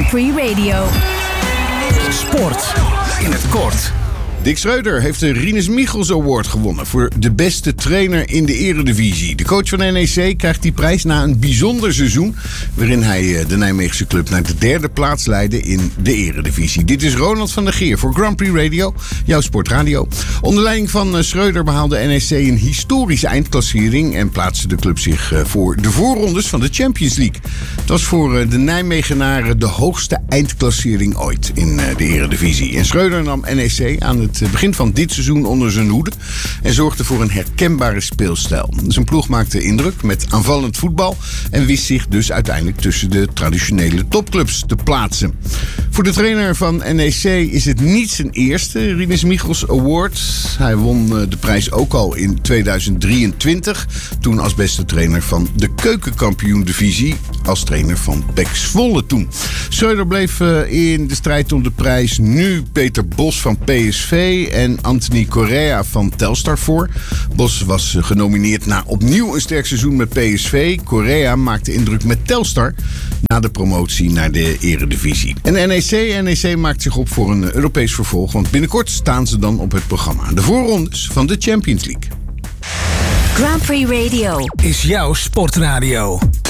Grand Prix Radio. Sport in het kort. Dick Schreuder heeft de Rinus Michels Award gewonnen voor de beste trainer in de Eredivisie. De coach van NEC krijgt die prijs na een bijzonder seizoen, waarin hij de Nijmeegse club naar de 3e plaats leidde in de Eredivisie. Dit is Ronald van der Geer voor Grand Prix Radio, jouw sportradio. Onder leiding van Schreuder behaalde NEC een historische eindklassering en plaatste de club zich voor de voorrondes van de Champions League. Het was voor de Nijmegenaren de hoogste eindklassering ooit in de Eredivisie. En Schreuder nam NEC aan het begin van dit seizoen onder zijn hoede en zorgde voor een herkenbare speelstijl. Zijn ploeg maakte indruk met aanvallend voetbal en wist zich dus uiteindelijk tussen de traditionele topclubs te plaatsen. Voor de trainer van NEC is het niet zijn eerste Rinus Michels Award. Hij won de prijs ook al in 2023, toen als beste trainer van de Keukenkampioen-divisie, als trainer van PEC Zwolle toen. Schreuder bleef in de strijd om de prijs nu Peter Bos van PSV en Anthony Correa van Telstar voor. Bos was genomineerd na opnieuw een sterk seizoen met PSV. Correa maakte indruk met Telstar na de promotie naar de Eredivisie. En NEC maakt zich op voor een Europees vervolg, want binnenkort staan ze dan op het programma. De voorrondes van de Champions League. Grand Prix Radio Is jouw sportradio.